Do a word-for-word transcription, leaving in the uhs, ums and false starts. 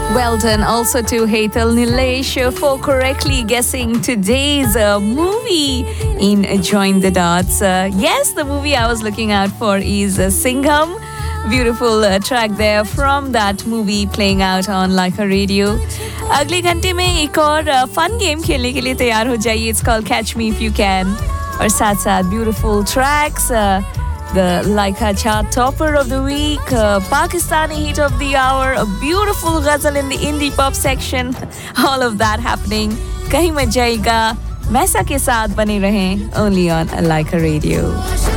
Well done also to Hetal Nilesh for correctly guessing today's uh, movie in Join the Dots. Uh, yes, the movie I was looking out for is uh, Singham. Beautiful uh, track there from that movie playing out on Like a Radio. अगले घंटे में एक और fun game खेलने के लिए तैयार हो जाइए. It's called Catch Me If You Can. और साथ साथ beautiful tracks. Uh, The Laika chart topper of the week, uh, Pakistani hit of the hour, a beautiful ghazal in the indie pop section, all of that happening. Kahin mat jayega, Maisa ke saath bane rahein, only on Laika Radio.